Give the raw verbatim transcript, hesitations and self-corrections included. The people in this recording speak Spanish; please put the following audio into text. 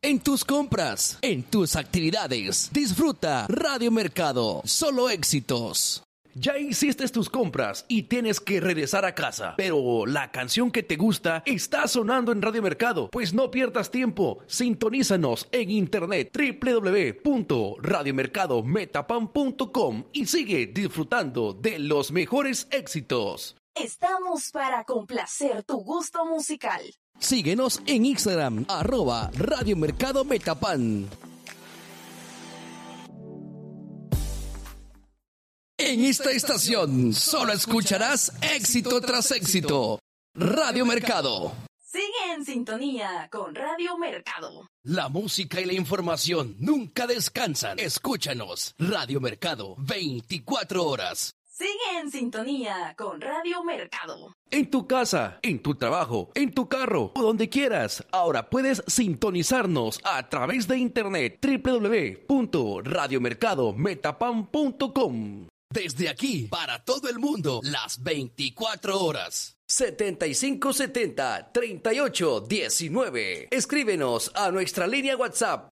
En tus compras, en tus actividades, disfruta Radio Mercado. Solo éxitos. Ya hiciste tus compras y tienes que regresar a casa, pero la canción que te gusta está sonando en Radio Mercado. Pues no pierdas tiempo, sintonízanos en internet doble u doble u doble u punto radio mercado metapan punto com y sigue disfrutando de los mejores éxitos. Estamos para complacer tu gusto musical. Síguenos en Instagram, arroba Radio Mercado Metapan. En esta estación solo escucharás éxito tras éxito. Radio Mercado. Sigue en sintonía con Radio Mercado. La música y la información nunca descansan. Escúchanos. Radio Mercado, veinticuatro horas. Sigue en sintonía con Radio Mercado. En tu casa, en tu trabajo, en tu carro o donde quieras. Ahora puedes sintonizarnos a través de internet doble u doble u doble u punto radio mercado metapan punto com. Desde aquí, para todo el mundo, las veinticuatro horas. setenta y cinco setenta, treinta y ocho diecinueve. Escríbenos a nuestra línea WhatsApp